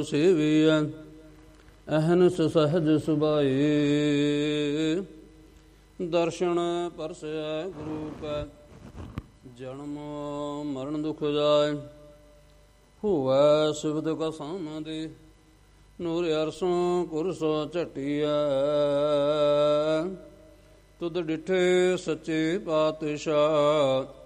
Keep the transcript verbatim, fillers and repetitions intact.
ਸੇਵੀਐ ਅਹਨਿਸ ਸਹਜ ਸੁਭਾਏ। ਦਰਸ਼ਨ ਪਰਸੈ ਗੁਰੂ ਕੈ ਜਨਮ ਮਰਨ ਦੁਖ ਜਾਏ। ਹੋਵੈ ਸਿਵਤ ਕਾ ਸਾਮਦੇ ਨੂਰ ਅਰਸੋਂ ਕੁਰਸੋਂ ਝਟੀਐ। ਤੁਧ ਡਿਠੇ ਸੱਚੇ ਪਾਤਸ਼ਾਹ